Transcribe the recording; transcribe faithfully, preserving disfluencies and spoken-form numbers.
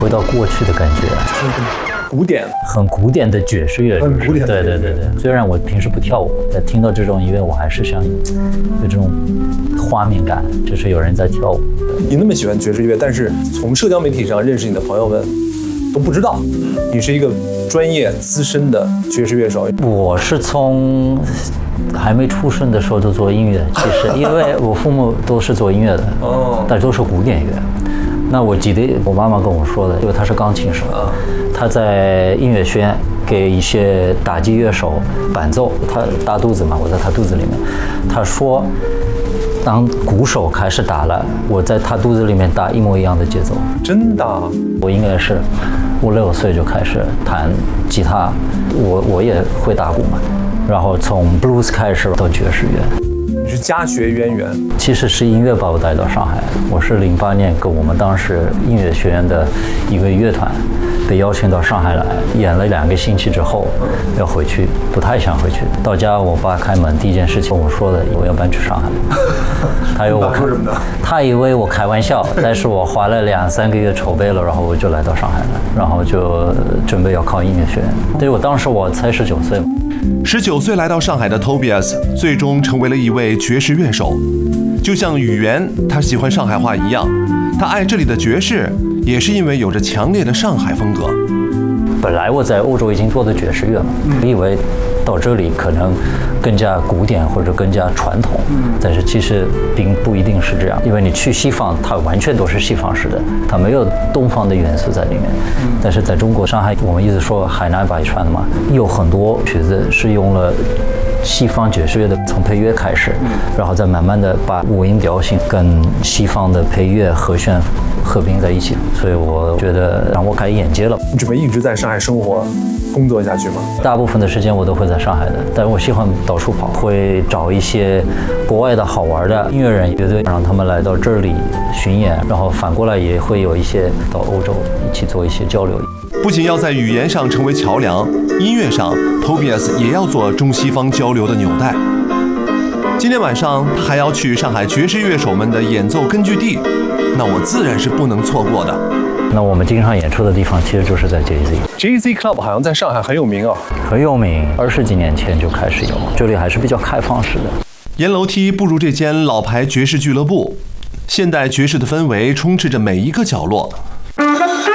回到过去的感觉， 古典， 很古典的爵士乐， 很古典。 对对对对。虽然我平时不跳舞，但听到这种音乐，我还是想有这种画面感，就是有人在跳舞。 你那么喜欢爵士乐，但是从社交媒体上认识你的朋友们都不知道你是一个专业资深的爵士乐手。 我是从还没出生的时候就做音乐，其实因为我父母都是做音乐的，哦，但都是古典乐。那我记得我妈妈跟我说的，因为她是钢琴手，她在音乐学院给一些打击乐手伴奏，她大肚子嘛，我在她肚子里面，她说，当鼓手开始打了，我在她肚子里面打一模一样的节奏。 真的？ 我应该是五六岁就开始弹吉他，我我也会打鼓嘛，然后从 blues 开始到爵士乐。 你是家学渊源， 其实是音乐把我带到上海。我是零八年跟我们当时音乐学院的一个乐团被邀请到上海来，演了两个星期之后要回去，不太想回去。到家我爸开门第一件事情跟我说的，我要搬去上海。他以为我他以为我开玩笑，但是我花了两三个月筹备了，然后我就来到上海了，然后就准备要考音乐学院。对，我当时我才十九岁。 十九岁来到上海的 Tobias 最终成为了一位爵士乐手，就像语言他喜欢上海话一样，他爱这里的爵士也是因为有着强烈的上海风格。 本来我在欧洲已经做的爵士乐嘛，我以为到这里可能更加古典或者更加传统，但是其实并不一定是这样，因为你去西方，它完全都是西方式的，它没有东方的元素在里面。但是在中国上海，我们一直说海纳百川的嘛，有很多曲子是用了西方爵士乐的，从配乐开始，然后再慢慢的把五音调性跟西方的配乐和弦合并在一起，所以我觉得让我开眼界了。 你准备一直在上海生活工作下去吗？ 大部分的时间我都会在上海的，但是我喜欢到处跑，会找一些国外的好玩的音乐人乐队，让他们来到这里巡演，然后反过来也会有一些到欧洲一起做一些交流。 不仅要在语言上成为桥梁，音乐上 Tobias 也要做中西方交流的纽带。今天晚上他还要去上海爵士乐手们的演奏根据地，那我自然是不能错过的。 那我们经常演出的地方其实就是在 J Z J Z Club 好像在上海很有名哦， 很有名，二十几年前就开始有，这里还是比较开放式的。 沿楼梯步入这间老牌爵士俱乐部，现代爵士的氛围充斥着每一个角落。